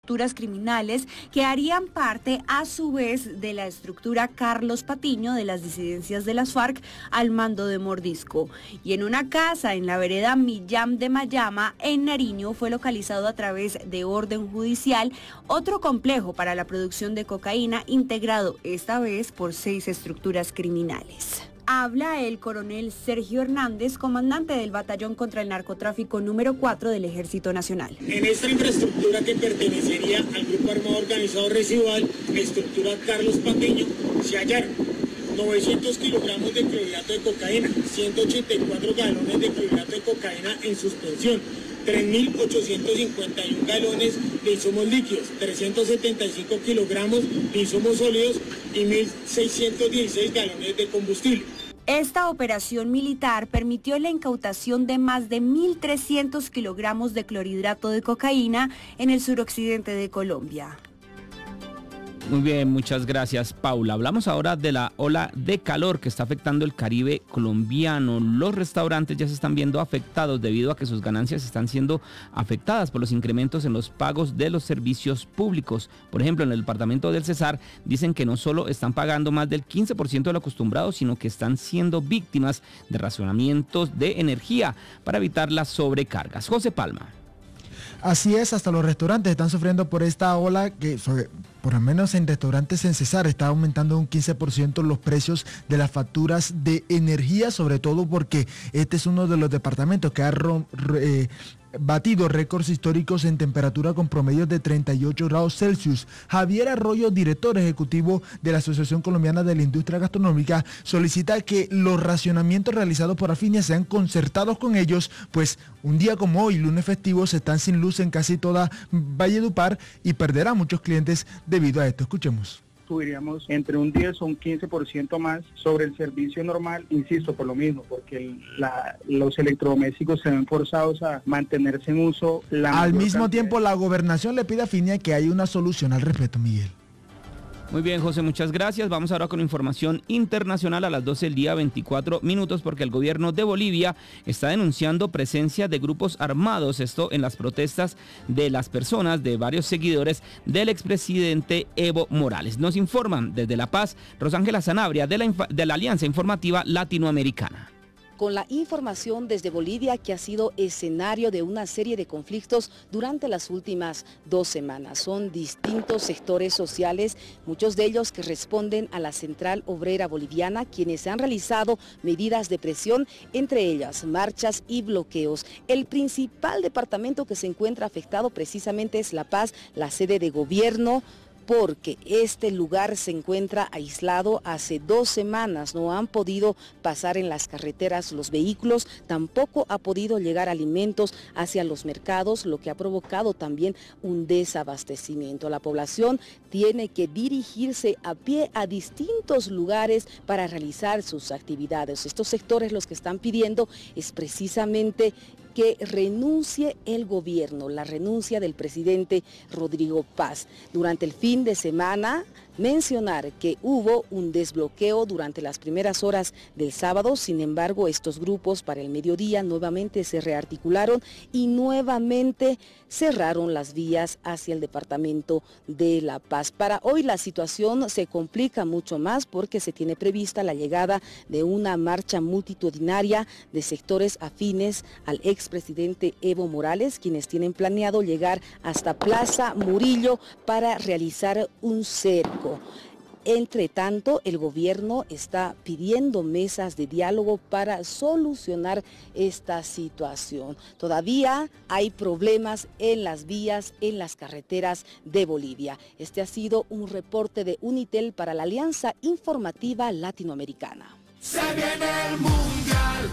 estructuras criminales que harían parte a su vez de la estructura Carlos Patiño de las disidencias de las FARC al mando de Mordisco. Y en una casa en la vereda Millán de Mayama, en Nariño, fue localizado a través de orden judicial otro complejo para la producción de cocaína integrado esta vez por 6 estructuras criminales. Habla el coronel Sergio Hernández, comandante del Batallón contra el Narcotráfico número 4 del Ejército Nacional. En esta infraestructura que pertenecería al Grupo Armado Organizado Residual, estructura Carlos Patiño, se hallaron 900 kilogramos de clorhidrato de cocaína, 184 galones de clorhidrato de cocaína en suspensión, 3.851 galones de insumos líquidos, 375 kilogramos de insumos sólidos y 1.616 galones de combustible. Esta operación militar permitió la incautación de más de 1.300 kilogramos de clorhidrato de cocaína en el suroccidente de Colombia. Muy bien, muchas gracias, Paula. Hablamos ahora de la ola de calor que está afectando el Caribe colombiano. Los restaurantes ya se están viendo afectados debido a que sus ganancias están siendo afectadas por los incrementos en los pagos de los servicios públicos. Por ejemplo, en el departamento del Cesar dicen que no solo están pagando más del 15% de lo acostumbrado, sino que están siendo víctimas de racionamientos de energía para evitar las sobrecargas. José Palma. Así es, hasta los restaurantes están sufriendo por esta ola que, por lo menos en restaurantes en Cesar, está aumentando un 15% los precios de las facturas de energía, sobre todo porque este es uno de los departamentos que ha batido récords históricos en temperatura con promedios de 38 grados Celsius. Javier Arroyo, director ejecutivo de la Asociación Colombiana de la Industria Gastronómica, solicita que los racionamientos realizados por Afinia sean concertados con ellos, pues un día como hoy, lunes festivo, se están sin luz en casi toda Valledupar y perderán muchos clientes debido a esto. Escuchemos. Subiríamos entre un 10 o un 15% más sobre el servicio normal, insisto, por lo mismo, porque los electrodomésticos se ven forzados a mantenerse en uso. Al mismo tiempo, la gobernación le pide a Afinia que haya una solución al respecto, Miguel. Muy bien, José, muchas gracias. Vamos ahora con información internacional a las 12 del día, 24 minutos, porque el gobierno de Bolivia está denunciando presencia de grupos armados, esto en las protestas de las personas, de varios seguidores del expresidente Evo Morales. Nos informan desde La Paz, Rosángela Sanabria, de la Alianza Informativa Latinoamericana. Con la información desde Bolivia, que ha sido escenario de una serie de conflictos durante las últimas 2 semanas. Son distintos sectores sociales, muchos de ellos que responden a la Central Obrera Boliviana, quienes han realizado medidas de presión, entre ellas marchas y bloqueos. El principal departamento que se encuentra afectado precisamente es La Paz, la sede de gobierno, porque este lugar se encuentra aislado hace 2 semanas, no han podido pasar en las carreteras los vehículos, tampoco ha podido llegar alimentos hacia los mercados, lo que ha provocado también un desabastecimiento. La población tiene que dirigirse a pie a distintos lugares para realizar sus actividades. Estos sectores los que están pidiendo es precisamente que renuncie el gobierno, la renuncia del presidente Rodrigo Paz. Durante el fin de semana, mencionar que hubo un desbloqueo durante las primeras horas del sábado, sin embargo, estos grupos para el mediodía nuevamente se rearticularon y nuevamente cerraron las vías hacia el departamento de La Paz. Para hoy la situación se complica mucho más porque se tiene prevista la llegada de una marcha multitudinaria de sectores afines al expresidente Evo Morales, quienes tienen planeado llegar hasta Plaza Murillo para realizar un cerco. Entre tanto, el gobierno está pidiendo mesas de diálogo para solucionar esta situación. Todavía hay problemas en las vías, en las carreteras de Bolivia. Este ha sido un reporte de Unitel para la Alianza Informativa Latinoamericana. Se viene el Mundial.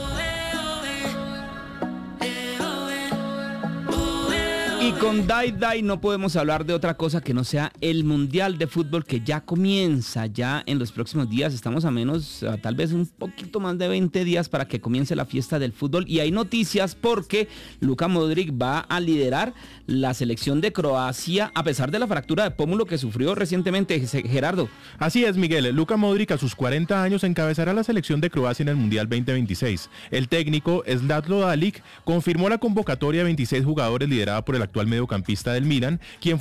Y con Dai Dai no podemos hablar de otra cosa que no sea el Mundial de Fútbol, que ya comienza ya en los próximos días. Estamos a tal vez un poquito más de 20 días para que comience la fiesta del fútbol. Y hay noticias porque Luka Modric va a liderar la selección de Croacia a pesar de la fractura de pómulo que sufrió recientemente, Gerardo. Así es, Miguel. Luka Modric a sus 40 años encabezará la selección de Croacia en el Mundial 2026. El técnico Zlatko Dalic confirmó la convocatoria de 26 jugadores liderada por el actual mediocampista del Milan, quien